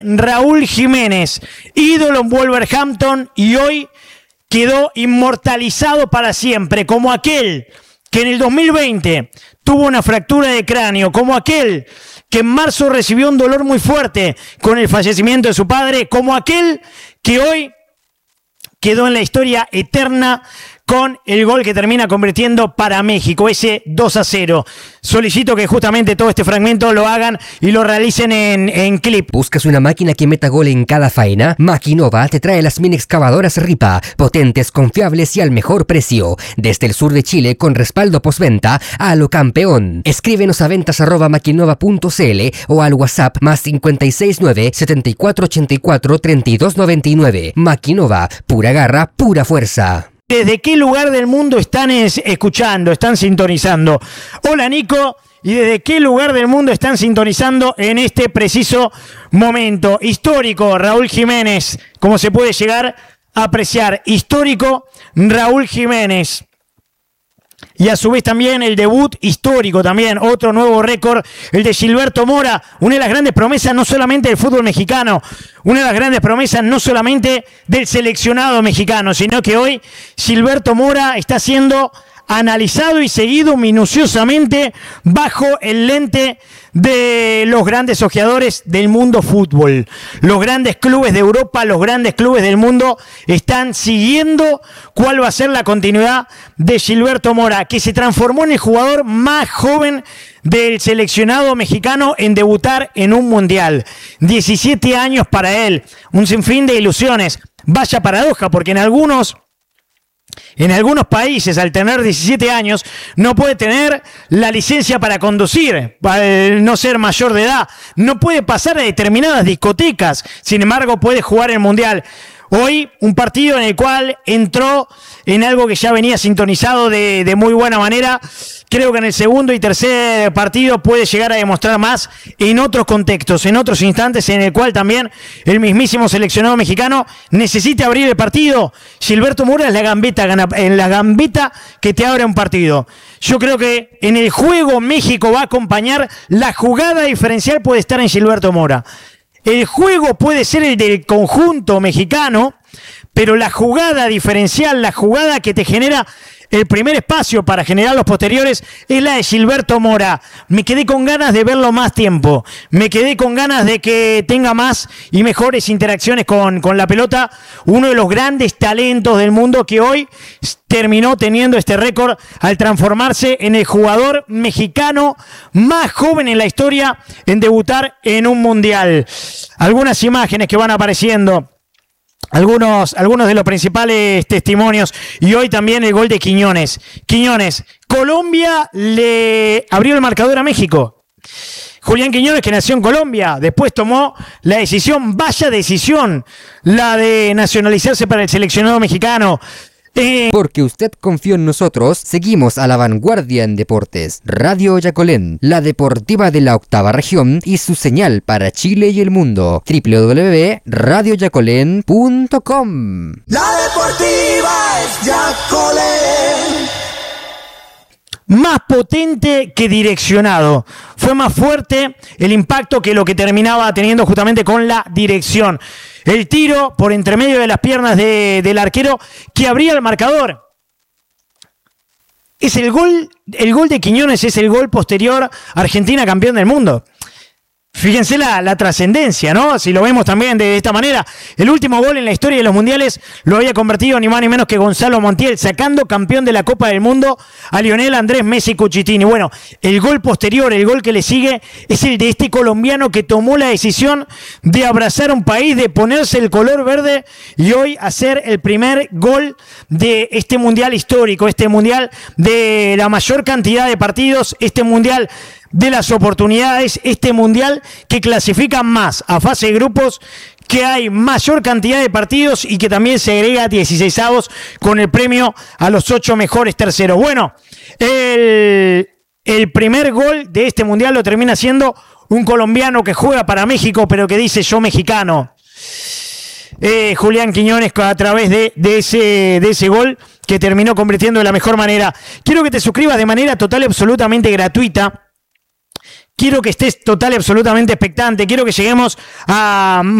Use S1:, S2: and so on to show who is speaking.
S1: Raúl Jiménez, ídolo en Wolverhampton y hoy quedó inmortalizado para siempre como aquel que en el 2020 tuvo una fractura de cráneo, como aquel que en marzo recibió un dolor muy fuerte con el fallecimiento de su padre, como aquel que hoy quedó en la historia eterna con el gol que termina convirtiendo para México, ese 2-0. Solicito que justamente todo este fragmento lo hagan y lo realicen en clip.
S2: ¿Buscas una máquina que meta gol en cada faena? Maquinova te trae las mini excavadoras Ripa, potentes, confiables y al mejor precio. Desde el sur de Chile con respaldo postventa a lo campeón. Escríbenos a ventas@maquinova.cl o al WhatsApp +569 7484 3299. Maquinova, pura garra, pura fuerza.
S1: ¿Desde qué lugar del mundo están escuchando, están sintonizando? Hola, Nico. ¿Y desde qué lugar del mundo están sintonizando en este preciso momento? Histórico, Raúl Jiménez. Como se puede llegar a apreciar. Histórico, Raúl Jiménez. Y a su vez también el debut histórico también, otro nuevo récord, el de Gilberto Mora, una de las grandes promesas no solamente del fútbol mexicano, una de las grandes promesas no solamente del seleccionado mexicano, sino que hoy Gilberto Mora está siendo analizado y seguido minuciosamente bajo el lente de los grandes ojeadores del mundo fútbol. Los grandes clubes de Europa, los grandes clubes del mundo están siguiendo cuál va a ser la continuidad de Gilberto Mora, que se transformó en el jugador más joven del seleccionado mexicano en debutar en un mundial. 17 años para él, un sinfín de ilusiones. Vaya paradoja, porque en algunos países, al tener 17 años, no puede tener la licencia para conducir, al no ser mayor de edad. No puede pasar a determinadas discotecas, sin embargo, puede jugar el Mundial. Hoy, un partido en el cual entró en algo que ya venía sintonizado de muy buena manera. Creo que en el segundo y tercer partido puede llegar a demostrar más en otros contextos, en otros instantes en el cual también el mismísimo seleccionado mexicano necesita abrir el partido. Gilberto Mora es la gambeta que te abre un partido. Yo creo que en el juego México va a acompañar, la jugada diferencial puede estar en Gilberto Mora. El juego puede ser el del conjunto mexicano, pero la jugada diferencial, la jugada que te genera el primer espacio para generar los posteriores es la de Gilberto Mora. Me quedé con ganas de verlo más tiempo. Me quedé con ganas de que tenga más y mejores interacciones con la pelota. Uno de los grandes talentos del mundo que hoy terminó teniendo este récord al transformarse en el jugador mexicano más joven en la historia en debutar en un mundial. Algunas imágenes que van apareciendo. Algunos de los principales testimonios y hoy también el gol de Quiñones. Colombia le abrió el marcador a México. Julián Quiñones, que nació en Colombia, después tomó la decisión, vaya decisión, la de nacionalizarse para el seleccionado mexicano.
S2: Porque usted confió en nosotros, seguimos a la vanguardia en deportes. Radio Yacolén, la deportiva de la octava región y su señal para Chile y el mundo. www.radioyacolén.com.
S3: La deportiva es Yacolén.
S1: Más potente que direccionado. Fue más fuerte el impacto que lo que terminaba teniendo justamente con la dirección. El tiro por entre medio de las piernas del arquero que abría el marcador. Es el gol de Quiñones es el gol posterior a Argentina campeón del mundo. Fíjense la trascendencia, ¿no? Si lo vemos también de esta manera. El último gol en la historia de los mundiales lo había convertido ni más ni menos que Gonzalo Montiel, sacando campeón de la Copa del Mundo a Lionel Andrés Messi Cuchitini. Bueno, el gol posterior, el gol que le sigue, es el de este colombiano que tomó la decisión de abrazar un país, de ponerse el color verde y hoy hacer el primer gol de este mundial histórico, este mundial de la mayor cantidad de partidos, este mundial de las oportunidades, este mundial que clasifica más a fase de grupos, que hay mayor cantidad de partidos y que también se agrega 16avos con el premio a los 8 mejores terceros. Bueno, el primer gol de este mundial lo termina siendo un colombiano que juega para México, pero que dice yo mexicano. Julián Quiñones a través de ese gol que terminó convirtiendo de la mejor manera. Quiero que te suscribas de manera total y absolutamente gratuita. quiero que estés total y absolutamente expectante, quiero que lleguemos a